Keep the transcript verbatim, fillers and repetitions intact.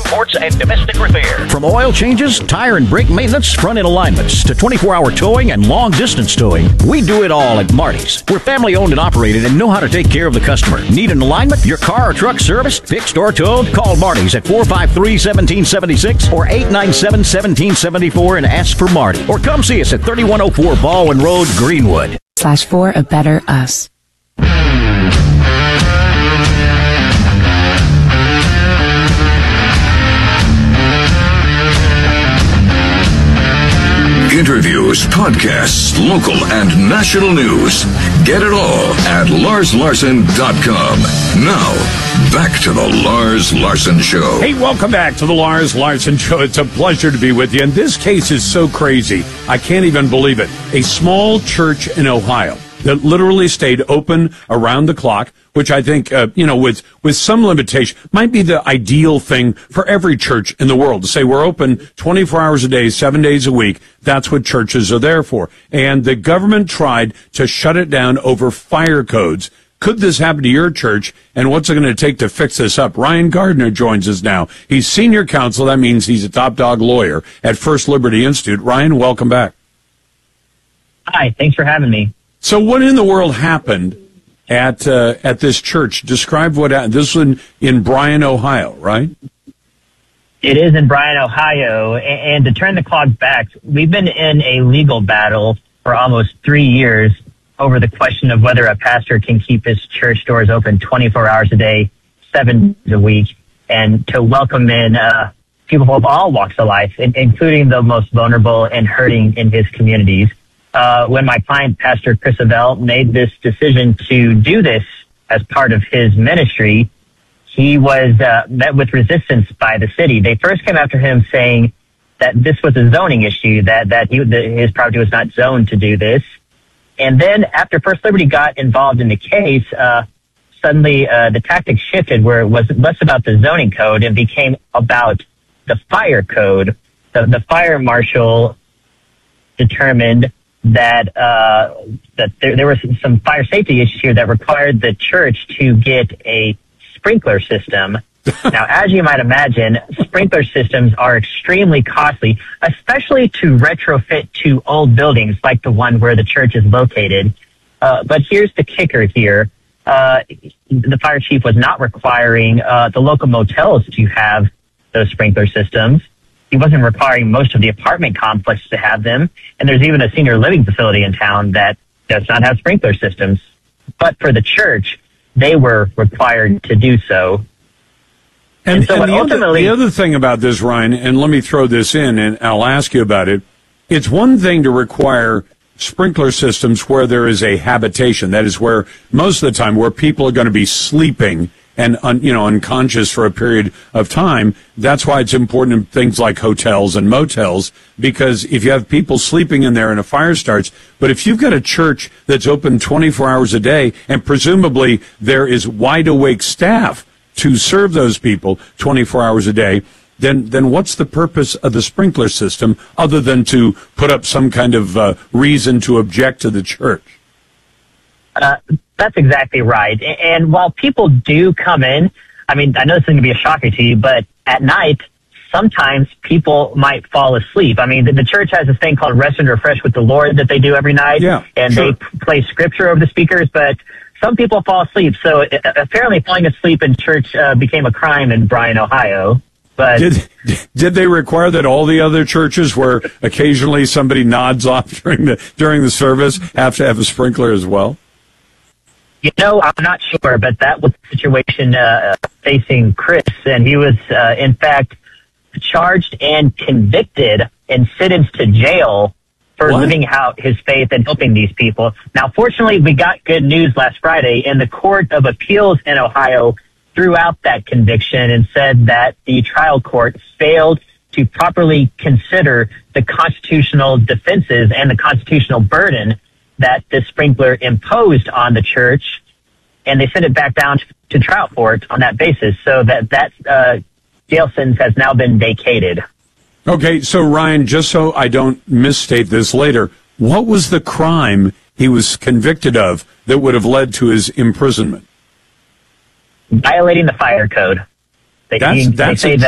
imports, and domestic repair. From oil changes, tire and brake maintenance, front-end alignments, to twenty-four hour towing and long-distance towing, we do it all at Marty's. We're family-owned and operated and know how to take care of the customer. Need an alignment, your car or truck serviced, fixed or towed? Call Marty's at four five three, one seven seven six or eight nine seven, one seven seven four and ask for Marty. Or come see us at thirty-one oh four Baldwin Road, Greenwood. Slash for a better us. Interviews, podcasts, local and national news. Get it all at lars larson dot com. Now, back to the Lars Larson Show. Hey, welcome back to the Lars Larson Show. It's a pleasure to be with you. And this case is so crazy, I can't even believe it. A small church in Ohio that literally stayed open around the clock, which I think, uh, you know, with, with some limitation, might be the ideal thing for every church in the world, to say we're open twenty-four hours a day, seven days a week. That's what churches are there for. And the government tried to shut it down over fire codes. Could this happen to your church? And what's it going to take to fix this up? Ryan Gardner joins us now. He's senior counsel. That means he's a top dog lawyer at First Liberty Institute. Ryan, welcome back. Hi, thanks for having me. So what in the world happened at uh, at this church? Describe what happened. This was in, in Bryan, Ohio, right? It is in Bryan, Ohio. And, and to turn the clock back, we've been in a legal battle for almost three years over the question of whether a pastor can keep his church doors open twenty-four hours a day, seven days a week, and to welcome in uh, people of all walks of life, in, including the most vulnerable and hurting in his communities. Uh, when my client, Pastor Chris Avell, made this decision to do this as part of his ministry, he was uh, met with resistance by the city. They first came after him saying that this was a zoning issue, that, that he, the, his property was not zoned to do this. And then after First Liberty got involved in the case, uh, suddenly uh, the tactics shifted where it was less about the zoning code and became about the fire code. The, the fire marshal determined that uh that there, there were some fire safety issues here that required the church to get a sprinkler system. Now, as you might imagine, sprinkler systems are extremely costly, especially to retrofit to old buildings like the one where the church is located. Uh, but here's the kicker here. Uh, the fire chief was not requiring uh, the local motels to have those sprinkler systems. He wasn't requiring most of the apartment complexes to have them. And there's even a senior living facility in town that does not have sprinkler systems. But for the church, they were required to do so. And, and so and the, ultimately, other, the other thing about this, Ryan, and let me throw this in, and I'll ask you about it. It's one thing to require sprinkler systems where there is a habitation. That is where, most of the time, where people are going to be sleeping and, un, you know, unconscious for a period of time. That's why it's important in things like hotels and motels, because if you have people sleeping in there and a fire starts, but if you've got a church that's open twenty-four hours a day, and presumably there is wide awake staff to serve those people twenty-four hours a day, then then what's the purpose of the sprinkler system other than to put up some kind of uh, reason to object to the church? Uh, that's exactly right. And while people do come in, I mean, I know this is going to be a shocker to you, but at night, sometimes people might fall asleep. I mean, the, the church has this thing called Rest and Refresh with the Lord that they do every night, yeah, and sure. they p- play scripture over the speakers, but some people fall asleep. So uh, apparently falling asleep in church uh, became a crime in Bryan, Ohio. But did did they require that all the other churches where occasionally somebody nods off during the during the service have to have a sprinkler as well? You know, I'm not sure, but that was the situation uh, facing Chris, and he was, uh, in fact, charged and convicted and sentenced to jail for What? living out his faith and helping these people. Now, fortunately, we got good news last Friday, and the Court of Appeals in Ohio threw out that conviction and said that the trial court failed to properly consider the constitutional defenses and the constitutional burden that the sprinkler imposed on the church, and they sent it back down to trial court on that basis. So that that uh, jail sentence has now been vacated. Okay, so Ryan, just so I don't misstate this later, what was the crime he was convicted of that would have led to his imprisonment? Violating the fire code. They, That's- they that's say a that